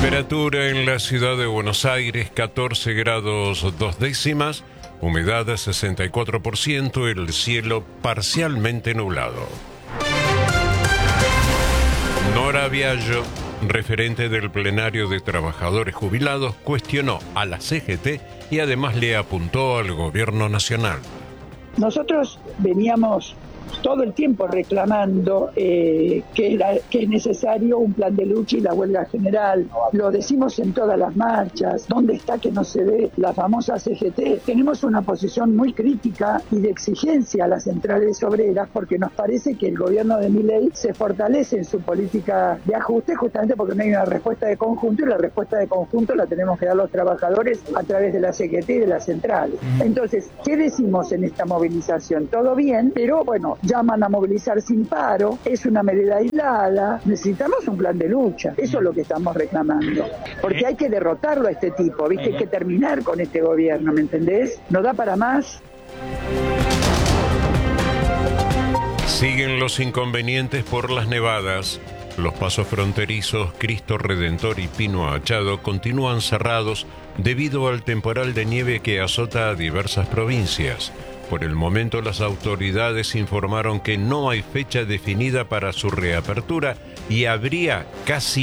Temperatura en la ciudad de Buenos Aires, 14 grados 2 décimas, humedad 64%, el cielo parcialmente nublado. Nora Viallo, referente del plenario de trabajadores jubilados, cuestionó a la CGT y además le apuntó al gobierno nacional. Nosotros veníamos todo el tiempo reclamando que es necesario un plan de lucha y la huelga general. Lo decimos en todas las marchas. ¿Dónde está que no se ve la famosa CGT? Tenemos una posición muy crítica y de exigencia a las centrales obreras porque nos parece que el gobierno de Milei se fortalece en su política de ajuste justamente porque no hay una respuesta de conjunto, y la respuesta de conjunto la tenemos que dar los trabajadores a través de la CGT y de las centrales. Entonces, ¿qué decimos en esta movilización? Todo bien, pero bueno, llaman a movilizar sin paro, es una medida aislada, necesitamos un plan de lucha, eso es lo que estamos reclamando, porque hay que derrotarlo a este tipo, ¿viste? Hay que terminar con este gobierno, ¿me entendés? ¿No da para más? Siguen los inconvenientes por las nevadas. Los pasos fronterizos Cristo Redentor y Pino Achado continúan cerrados debido al temporal de nieve que azota a diversas provincias. Por el momento, las autoridades informaron que no hay fecha definida para su reapertura y habría casi